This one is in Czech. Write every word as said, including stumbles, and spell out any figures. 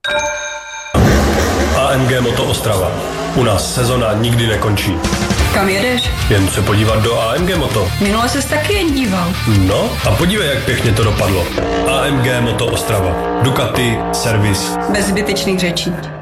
A M G Moto Ostrava. U nás sezona nikdy nekončí. Kam jedeš? Jen se podívat do A M G Moto. Minule ses taky jen díval. No a podívej, jak pěkně to dopadlo. A M G Moto Ostrava. Ducati, servis. Bez zbytečných řečí.